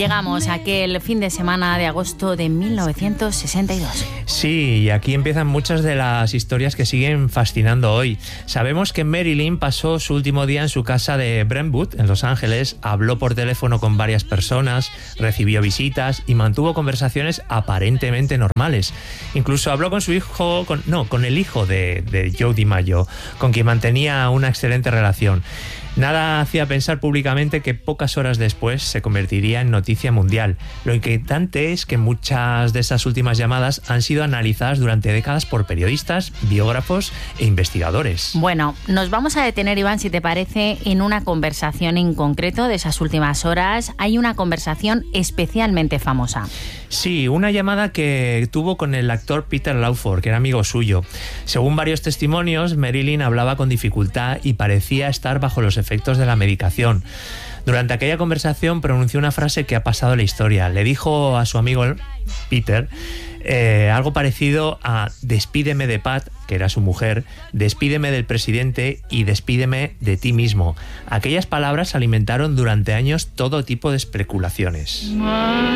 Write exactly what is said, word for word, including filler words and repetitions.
llegamos a aquel fin de semana de agosto de mil novecientos sesenta y dos. Sí, y aquí empiezan muchas de las historias que siguen fascinando hoy. Sabemos que Marilyn pasó su último día en su casa de Brentwood, en Los Ángeles, habló por teléfono con varias personas, recibió visitas y mantuvo conversaciones aparentemente normales. Incluso habló con su hijo, con, no, con el hijo de, de Joe DiMaggio, con quien mantenía una excelente relación. Nada hacía pensar públicamente que pocas horas después se convertiría en noticia mundial. Lo inquietante es que muchas de esas últimas llamadas han sido analizadas durante décadas por periodistas, biógrafos e investigadores. Bueno, nos vamos a detener, Iván, si te parece, en una conversación en concreto de esas últimas horas. Hay una conversación especialmente famosa. Sí, una llamada que tuvo con el actor Peter Lawford, que era amigo suyo. Según varios testimonios, Marilyn hablaba con dificultad y parecía estar bajo los efectos de la medicación. Durante aquella conversación pronunció una frase que ha pasado a la historia. Le dijo a su amigo Peter eh, algo parecido a despídeme de Pat, que era su mujer, despídeme del presidente y despídeme de ti mismo. Aquellas palabras alimentaron durante años todo tipo de especulaciones.